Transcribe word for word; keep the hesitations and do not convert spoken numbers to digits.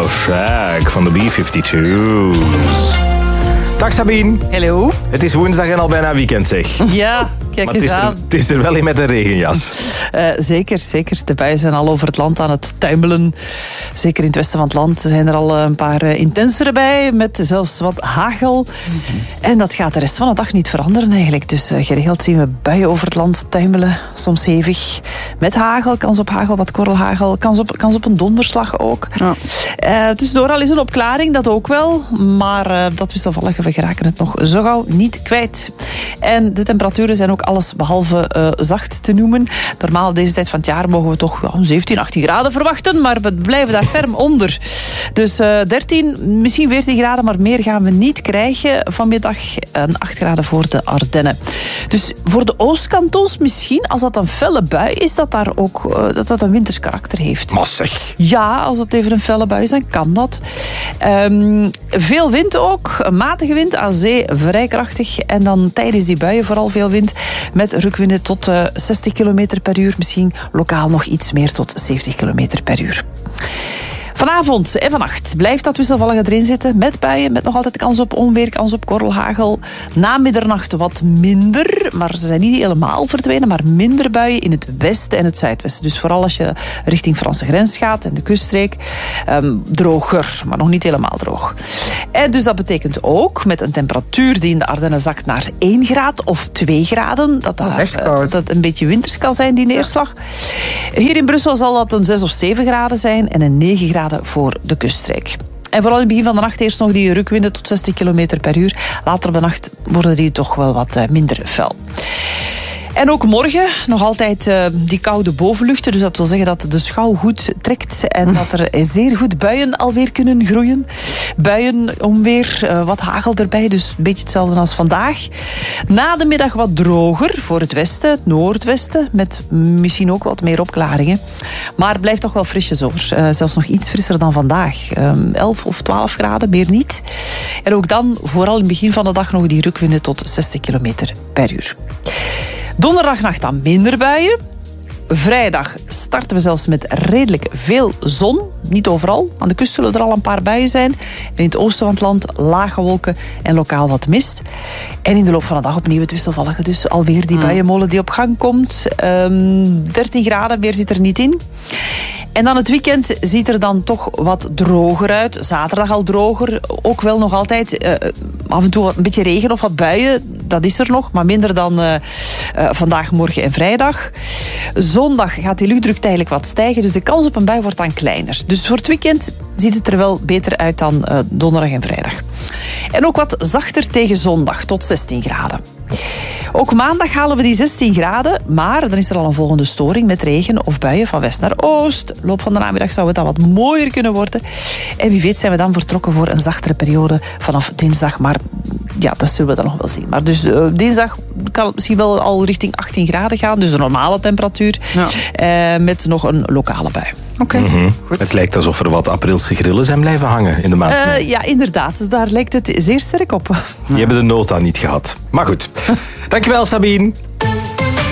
of Shag van de B vijfentwintig's. Dag Sabine. Hallo. Het is woensdag en al bijna weekend, zeg. Ja, kijk maar eens het is, er, aan. het is er wel in met een regenjas. Uh, zeker, zeker. De buien zijn al over het land aan het tuimelen. Zeker in het westen van het land zijn er al een paar uh, intensere bij, met zelfs wat hagel. Mm-hmm. En dat gaat de rest van de dag niet veranderen eigenlijk. Dus uh, geregeld zien we buien over het land tuimelen, soms hevig. Met hagel, kans op hagel, wat korrelhagel, kans op, kans op een donderslag ook. Ja. Uh, tussendoor al is een opklaring, dat ook wel. Maar uh, dat wisselvallige, we geraken het nog zo gauw niet kwijt. En de temperaturen zijn ook alles behalve uh, zacht te noemen. Normaal deze tijd van het jaar mogen we toch ja, zeventien, achttien graden verwachten, maar we blijven daar ferm onder. Dus uh, dertien, misschien veertien graden, maar meer gaan we niet krijgen vanmiddag. En acht graden voor de Ardennen. Dus voor de oostkantons misschien, als dat een felle bui is, dat daar ook uh, dat, dat een winters karakter heeft. Maar zeg. Ja, als het even een felle bui is, dan kan dat. Um, veel wind ook, een matige wind, aan zee vrij krachtig. En dan tijdens die buien vooral veel wind, met rukwinden tot uh, zestig kilometer per uur. Misschien lokaal nog iets meer, tot zeventig kilometer per uur. Vanavond en vannacht blijft dat wisselvallige erin zitten. Met buien, met nog altijd kans op onweer, kans op korrelhagel. Na middernacht wat minder, maar ze zijn niet helemaal verdwenen, maar minder buien in het westen en het zuidwesten. Dus vooral als je richting Franse grens gaat en de kuststreek, um, droger, maar nog niet helemaal droog. En dus dat betekent ook, met een temperatuur die in de Ardennen zakt naar één graad of twee graden, dat dat, dat, uh, dat een beetje winters kan zijn, die neerslag. Ja. Hier in Brussel zal dat een zes of zeven graden zijn en een negen graden voor de kuststreek. En vooral in het begin van de nacht eerst nog die rukwinden tot zestig kilometer per uur. Later op de nacht worden die toch wel wat minder fel. En ook morgen nog altijd uh, die koude bovenluchten. Dus dat wil zeggen dat de schouw goed trekt en dat er zeer goed buien alweer kunnen groeien. Buien, onweer, uh, wat hagel erbij. Dus een beetje hetzelfde als vandaag. Na de middag wat droger voor het westen, het noordwesten. Met misschien ook wat meer opklaringen. Maar het blijft toch wel frisjes hoor. Uh, zelfs nog iets frisser dan vandaag. Um, elf of twaalf graden, meer niet. En ook dan, vooral in het begin van de dag, nog die rukwinden tot zestig kilometer per uur. Donderdagnacht dan minder buien. Vrijdag starten we zelfs met redelijk veel zon. Niet overal. Aan de kust zullen er al een paar buien zijn. En in het oosten van het land lage wolken en lokaal wat mist. En in de loop van de dag opnieuw het wisselvallige. Dus alweer die buienmolen die op gang komt. Um, dertien graden, meer zit er niet in. En dan het weekend ziet er dan toch wat droger uit. Zaterdag al droger. Ook wel nog altijd uh, af en toe een beetje regen of wat buien. Dat is er nog, maar minder dan uh, uh, vandaag, morgen en vrijdag. Zondag gaat die luchtdruk tijdelijk wat stijgen. Dus de kans op een bui wordt dan kleiner. Dus voor het weekend ziet het er wel beter uit dan uh, donderdag en vrijdag. En ook wat zachter tegen zondag, tot zestien graden. Ook maandag halen we die zestien graden, maar dan is er al een volgende storing met regen of buien van west naar oost. Loop van de namiddag zou het dan wat mooier kunnen worden. En wie weet zijn we dan vertrokken voor een zachtere periode vanaf dinsdag. Maar ja, dat zullen we dan nog wel zien. Maar dus uh, dinsdag kan het misschien wel al richting achttien graden gaan. Dus de normale temperatuur. Ja. Uh, met nog een lokale bui. Oké. Okay. Mm-hmm. Het lijkt alsof er wat aprilse grillen zijn blijven hangen in de maand. Uh, ja, inderdaad. Dus daar lijkt het zeer sterk op. Die hebben de nota niet gehad. Maar goed. Dankjewel, Sabine.